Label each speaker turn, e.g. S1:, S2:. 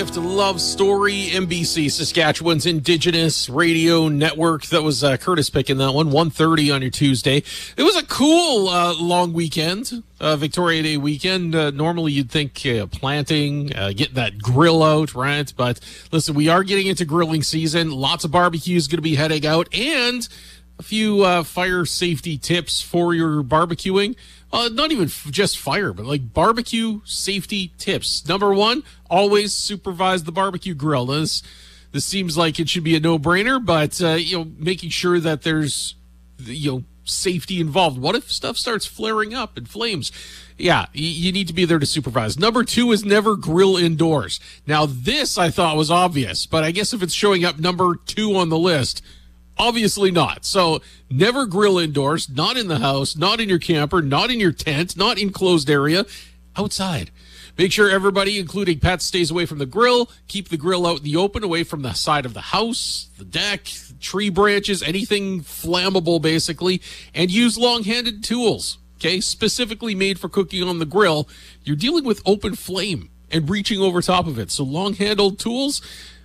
S1: Love Story, NBC, Saskatchewan's Indigenous Radio Network. That was Curtis picking that one, 1:30 on your Tuesday. It was a cool long weekend, Victoria Day weekend. Normally you'd think planting, getting that grill out, right? But listen, we are getting into grilling season. Lots of barbecues going to be heading out, and a few fire safety tips for your barbecuing. Not even just fire, but like barbecue safety tips. Number one, always supervise the barbecue grill. This seems like it should be a no-brainer, but making sure that there's safety involved. What if stuff starts flaring up in flames? Yeah, you need to be there to supervise. Number two is never grill indoors. Now this I thought was obvious, but I guess if it's showing up number 2 on the list, obviously not. So never grill indoors, not in the house, not in your camper, not in your tent, not in closed area, outside. Make sure everybody, including pets, stays away from the grill. Keep the grill out in the open, away from the side of the house, the deck, tree branches, anything flammable, basically. And use long-handed tools, okay, specifically made for cooking on the grill. You're dealing with open flame and reaching over top of it. So long-handled tools,